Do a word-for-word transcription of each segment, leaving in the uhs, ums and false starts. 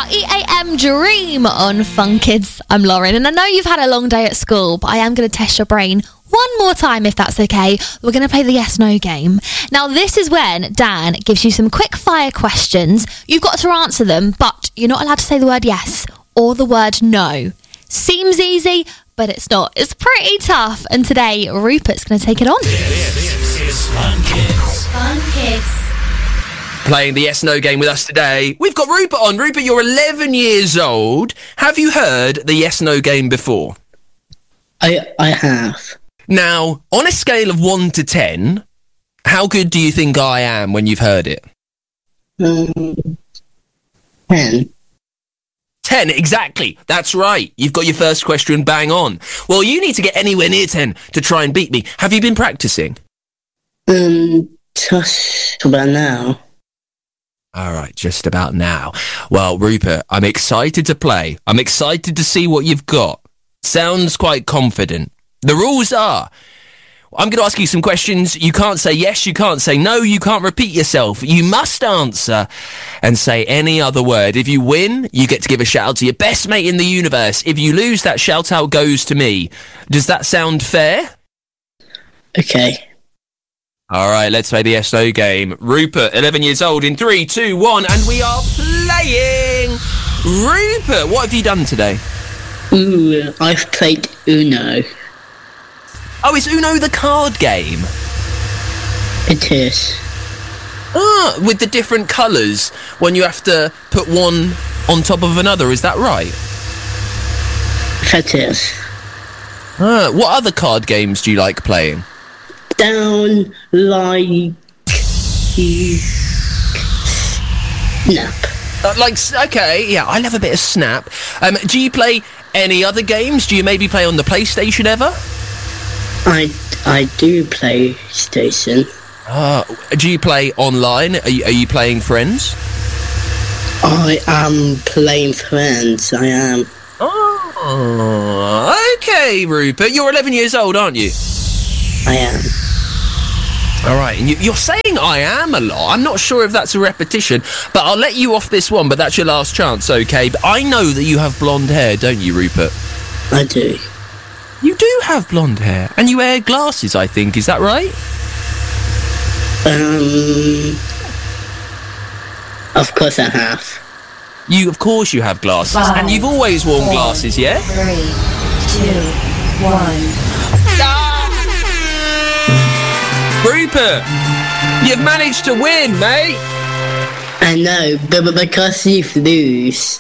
R E A M, Dream on Fun Kids. I'm Lauren, and I know you've had a long day at school, but I am going to test your brain one more time, if that's okay. We're going to play the yes no game. Now, this is when Dan gives you some quick fire questions. You've got to answer them, but you're not allowed to say the word yes or the word no. Seems easy, but it's not. It's pretty tough. And today, Rupert's going to take it on. This is Fun Kids. Fun Kids. Playing the yes no game with us today, we've got Rupert on. Rupert, you're eleven years old. Have you heard the yes no game before? I I have. Now, on a scale of one to ten, how good do you think I am when you've heard it? Um, ten. ten, exactly. That's right. You've got your first question bang on. Well, you need to get anywhere near ten to try and beat me. Have you been practicing? Um, just about now. All right, just about now. Well, Rupert, I'm excited to play. I'm excited to see what you've got. Sounds quite confident. The rules are, I'm going to ask you some questions. You can't say yes, you can't say no, you can't repeat yourself. You must answer and say any other word. If you win, you get to give a shout out to your best mate in the universe. If you lose, that shout out goes to me. Does that sound fair? Okay. All right, let's play the yes no game. Rupert, eleven years old, in three, two, one, and we are playing. Rupert, what have you done today? Ooh, I've played Uno. Oh, is Uno the card game? It is. Ah, with the different colours when you have to put one on top of another, is that right? That is. Ah, what other card games do you like playing? Down like you snap. Uh, like, okay, yeah, I love a bit of Snap. Um, do you play any other games? Do you maybe play on the PlayStation ever? I I do play PlayStation. Ah, do you play online? Are you, are you playing Friends? I am playing Friends. I am. Oh, okay, Rupert. You're eleven years old, aren't you? I am. All right, and you, you're saying I am a lot. I'm not sure if that's a repetition, but I'll let you off this one, but that's your last chance, okay? But I know that you have blonde hair, don't you, Rupert? I do. You do have blonde hair, and you wear glasses, I think. Is that right? Um. Of course I have. You, of course you have glasses, Five, and you've always worn four, glasses, yeah? Three, two, one. Rupert, you've managed to win, mate. I know, but, but because you lose.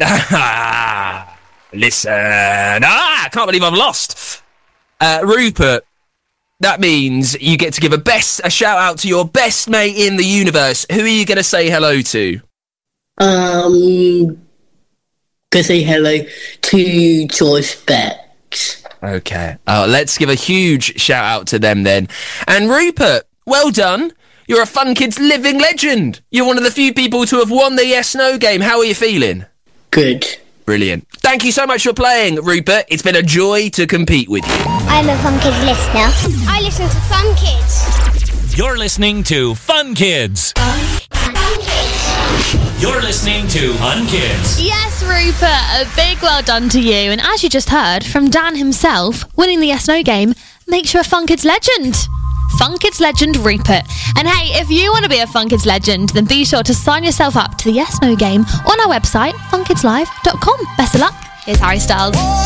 Listen. Ah, I can't believe I've lost. Uh, Rupert, that means you get to give a best a shout out to your best mate in the universe. Who are you going to say hello to? Um, gonna say hello to George Bex. Okay. Uh, let's give a huge shout out to them then. And Rupert, well done. You're a Fun Kids living legend. You're one of the few people to have won the yes no game. How are you feeling? Good. Brilliant. Thank you so much for playing, Rupert. It's been a joy to compete with you. I'm a Fun Kids listener. I listen to Fun Kids. You're listening to Fun Kids. You're listening to Fun Kids. Yes, Rupert, a big well done to you. And as you just heard from Dan himself, winning the yes no game makes you a Fun Kids legend. Fun Kids legend Rupert. And hey, if you want to be a Fun Kids legend, then be sure to sign yourself up to the yes no game on our website, fun kids live dot com. Best of luck. Here's Harry Styles.